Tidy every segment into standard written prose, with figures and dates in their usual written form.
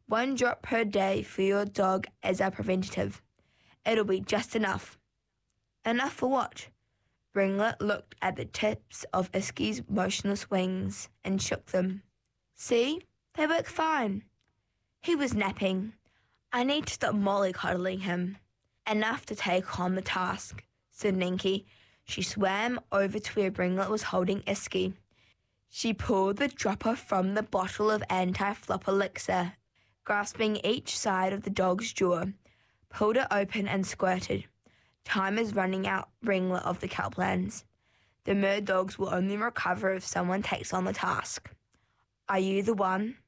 1 drop per day for your dog as a preventative. It'll be just enough. Enough for what? Ringlet looked at the tips of Iski's motionless wings and shook them. See? They work fine. He was napping. I need to stop mollycoddling him. Enough to take on the task, said Ninky. She swam over to where Ringlet was holding Iski. She pulled the dropper from the bottle of anti-flop elixir, grasping each side of the dog's jaw, pulled it open and squirted. Time is running out, Ringlet of the Kelplands. The mer dogs will only recover if someone takes on the task. Are you the one?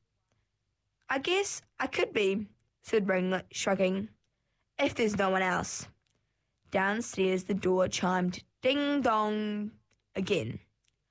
I guess I could be, said Ringlet, shrugging. If there's no one else. Downstairs the door chimed ding-dong again.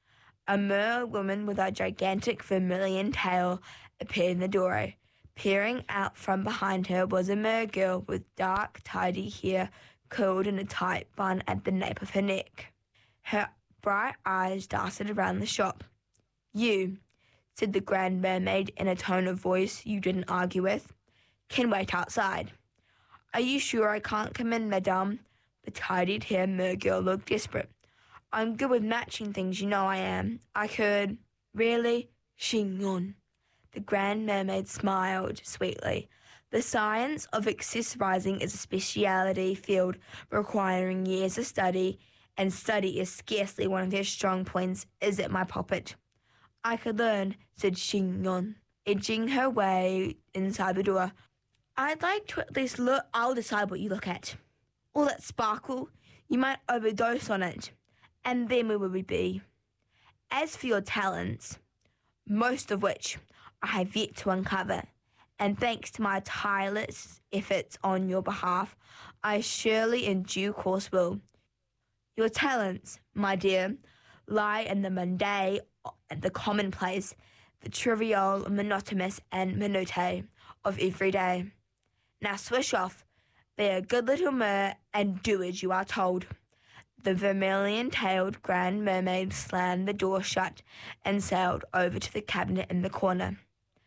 A mer woman with a gigantic vermilion tail appeared in the doorway. Peering out from behind her was a mer girl with dark, tidy hair curled in a tight bun at the nape of her neck. Her bright eyes darted around the shop. You, said the Grand Mermaid in a tone of voice you didn't argue with, can wait outside. Are you sure I can't come in, madame? The tidied hair mer girl looked desperate. I'm good with matching things, you know I am. I could... Really? Xingyon. The Grand Mermaid smiled sweetly. The science of accessorizing is a speciality field requiring years of study, and study is scarcely one of your strong points, is it, my poppet? I could learn, said Xingyon, edging her way inside the door. I'd like to at least look. I'll decide what you look at. All that sparkle, you might overdose on it, and then where would we be? As for your talents, most of which I have yet to uncover, and thanks to my tireless efforts on your behalf, I surely in due course will. Your talents, my dear, lie in the mundane, the commonplace, the trivial, monotonous, and minute of every day. Now swish off, be a good little mer, and do as you are told. The vermilion-tailed Grand Mermaid slammed the door shut and sailed over to the cabinet in the corner.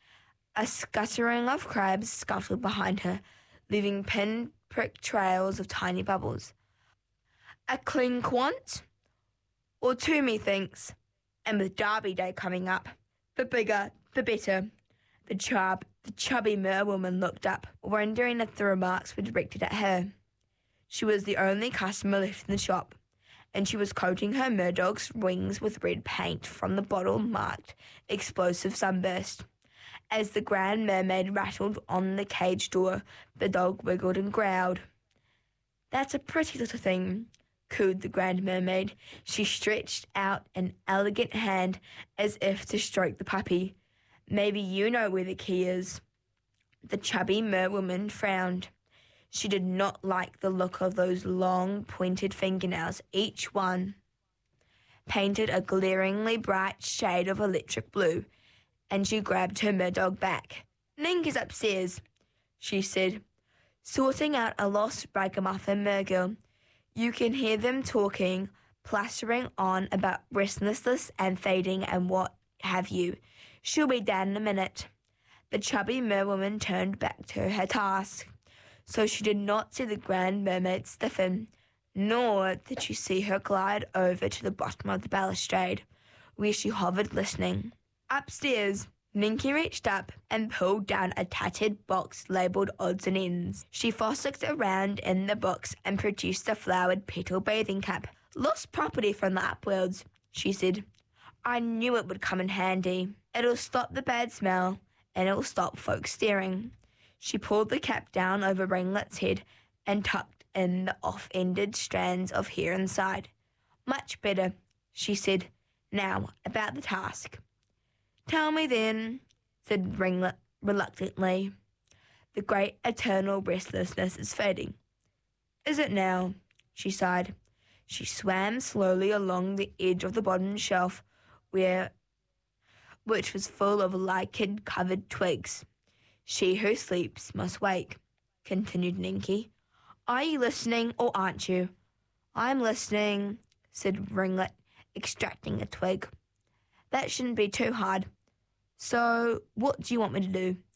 A scuttering of crabs scuttled behind her, leaving pin-prick trails of tiny bubbles. A clinquant? Or two, methinks. And with Derby Day coming up, the bigger, the better. The chubby mer-woman looked up, wondering if the remarks were directed at her. She was the only customer left in the shop, and she was coating her mer-dog's wings with red paint from the bottle marked Explosive Sunburst. As the Grand Mermaid rattled on the cage door, the dog wiggled and growled. That's a pretty little thing, cooed the Grand Mermaid. She stretched out an elegant hand as if to stroke the puppy. Maybe you know where the key is. The chubby mer-woman frowned. She did not like the look of those long, pointed fingernails, each one painted a glaringly bright shade of electric blue, and she grabbed her mer-dog back. Ninky's upstairs, she said, sorting out a lost ragamuffin mer-girl. You can hear them talking, plastering on about restlessness and fading and what have you. She'll be down in a minute. The chubby mer-woman turned back to her task, so she did not see the Grand Mermaid stiffen, nor did she see her glide over to the bottom of the balustrade, where she hovered listening. Upstairs, Ninky reached up and pulled down a tattered box labelled odds and ends. She fossicked around in the box and produced a flowered petal bathing cap. Lost property from the upworlds, she said. I knew it would come in handy. It'll stop the bad smell, and it'll stop folks staring. She pulled the cap down over Ringlet's head and tucked in the off-ended strands of hair inside. Much better, she said. Now, about the task. Tell me then, said Ringlet reluctantly. The great eternal restlessness is fading. Is it now? She sighed. She swam slowly along the edge of the bottom shelf, which was full of lichen-covered twigs. She who sleeps must wake, continued Ninky. Are you listening or aren't you? I'm listening, said Ringlet, extracting a twig. That shouldn't be too hard. So, what do you want me to do?